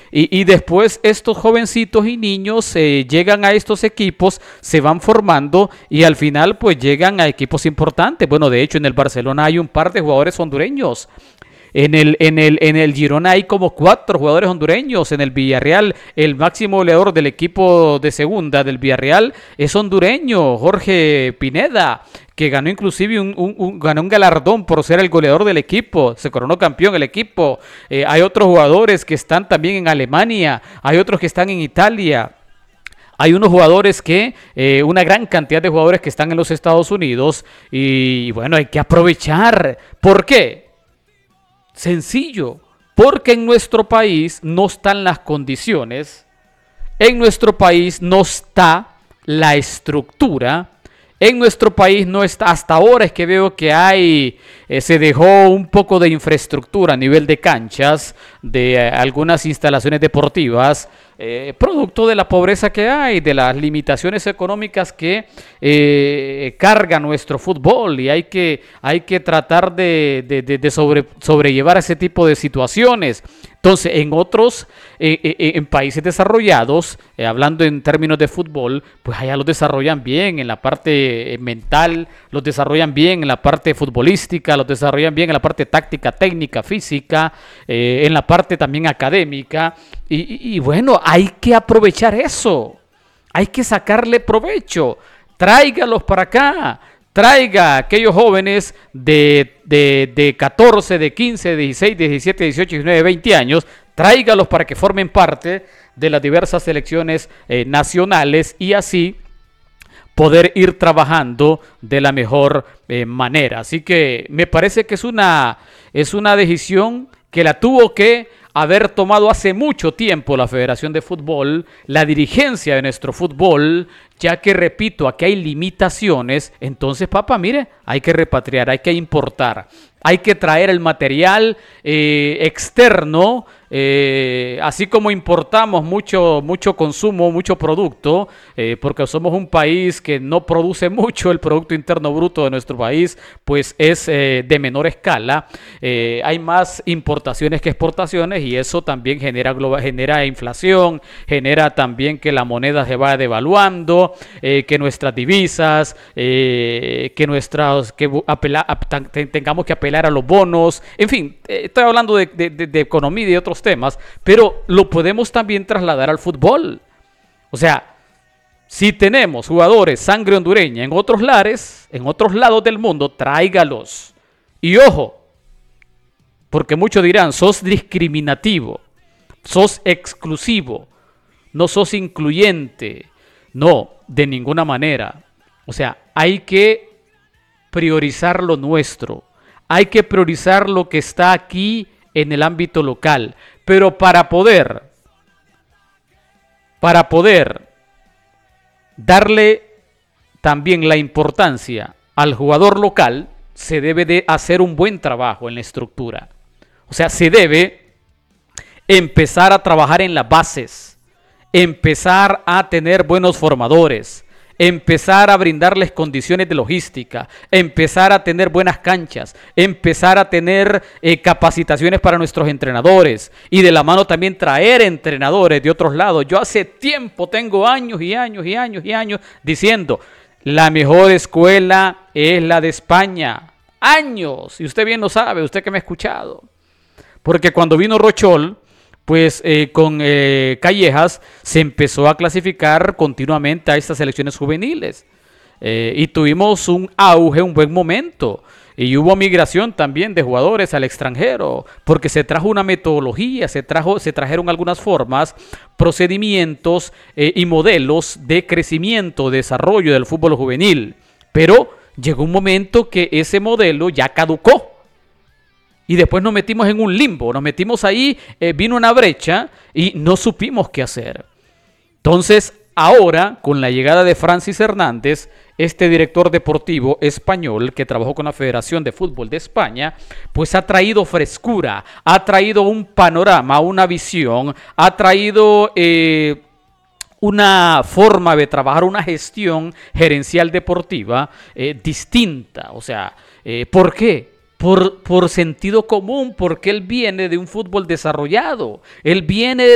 Y después estos jovencitos y niños llegan a estos equipos, se van formando y al final pues llegan a equipos importantes. Bueno, de hecho en el Barcelona hay un par de jugadores hondureños. En el Girona hay como 4 jugadores hondureños. En el Villarreal, el máximo goleador del equipo de segunda del Villarreal es hondureño, Jorge Pineda, que ganó inclusive ganó un galardón por ser el goleador del equipo, se coronó campeón el equipo. Hay otros jugadores que están también en Alemania, hay otros que están en Italia. Hay unos jugadores una gran cantidad de jugadores que están en los Estados Unidos y bueno, hay que aprovechar. ¿Por qué? Sencillo, porque en nuestro país no están las condiciones, en nuestro país no está la estructura, en nuestro país no está, hasta ahora es que veo que se dejó un poco de infraestructura a nivel de canchas, de algunas instalaciones deportivas, producto de la pobreza que hay, de las limitaciones económicas que carga nuestro fútbol y hay que tratar de sobrellevar ese tipo de situaciones. Entonces, en países desarrollados, hablando en términos de fútbol, pues allá los desarrollan bien en la parte mental, los desarrollan bien en la parte futbolística, los desarrollan bien en la parte táctica, técnica, física, en la parte también académica. Y bueno, hay que aprovechar eso, hay que sacarle provecho, tráigalos para acá. Traiga a aquellos jóvenes de 14, de 15, de 16, de 17, 18, 19, 20 años, tráigalos para que formen parte de las diversas selecciones nacionales y así poder ir trabajando de la mejor manera. Así que me parece que es una decisión que la tuvo que haber tomado hace mucho tiempo la Federación de Fútbol, la dirigencia de nuestro fútbol, ya que, repito, aquí hay limitaciones. Entonces, papá, mire, hay que repatriar, hay que importar, hay que traer el material externo, así como importamos mucho consumo, mucho producto, porque somos un país que no produce mucho. El Producto Interno Bruto de nuestro país pues es de menor escala, hay más importaciones que exportaciones y eso también genera inflación, genera también que la moneda se vaya devaluando, que nuestras divisas, tengamos que apelar a los bonos, en fin, estoy hablando de economía y de otros temas, pero lo podemos también trasladar al fútbol. O sea, si tenemos jugadores sangre hondureña en otros lados del mundo, tráigalos. Y ojo, porque muchos dirán, sos discriminativo, sos exclusivo, no sos incluyente. No, de ninguna manera. O sea, hay que priorizar lo nuestro. Hay que priorizar lo que está aquí en el ámbito local. Pero para poder darle también la importancia al jugador local, se debe de hacer un buen trabajo en la estructura. O sea, se debe empezar a trabajar en las bases, empezar a tener buenos formadores, empezar a brindarles condiciones de logística, empezar a tener buenas canchas, empezar a tener capacitaciones para nuestros entrenadores y de la mano también traer entrenadores de otros lados. Yo hace tiempo tengo años y años y años y años diciendo, la mejor escuela es la de España. Años, y usted bien lo sabe, usted que me ha escuchado. Porque cuando vino Rochol, pues con Callejas se empezó a clasificar continuamente a estas selecciones juveniles y tuvimos un auge, un buen momento y hubo migración también de jugadores al extranjero porque se trajo una metodología, se trajeron algunas formas, procedimientos y modelos de crecimiento, desarrollo del fútbol juvenil, pero llegó un momento que ese modelo ya caducó. Y después nos metimos en un limbo, nos metimos ahí, vino una brecha y no supimos qué hacer. Entonces, ahora, con la llegada de Francis Hernández, este director deportivo español que trabajó con la Federación de Fútbol de España, pues ha traído frescura, ha traído un panorama, una visión, ha traído una forma de trabajar, una gestión gerencial deportiva distinta. O sea, ¿por qué? Por sentido común, porque él viene de un fútbol desarrollado, él viene